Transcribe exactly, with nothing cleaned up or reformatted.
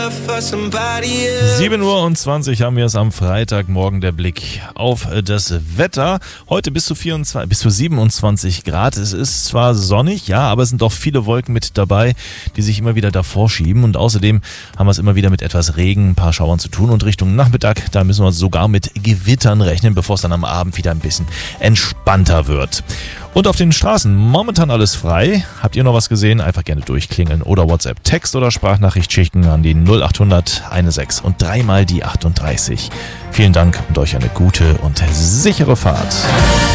sieben Uhr und zwanzig haben wir es am Freitagmorgen, der Blick auf das Wetter. Heute bis zu vierundzwanzig, bis zu siebenundzwanzig Grad. Es ist zwar sonnig, ja, aber es sind doch viele Wolken mit dabei, die sich immer wieder davor schieben. Und außerdem haben wir es immer wieder mit etwas Regen, ein paar Schauern zu tun. Und Richtung Nachmittag, da müssen wir sogar mit Gewittern rechnen, bevor es dann am Abend wieder ein bisschen entspannter wird. Und auf den Straßen momentan alles frei. Habt ihr noch was gesehen? Einfach gerne durchklingeln oder WhatsApp, Text oder Sprachnachricht schicken an die null achthundert sechzehn und dreimal die achtunddreißig. Vielen Dank und euch eine gute und sichere Fahrt.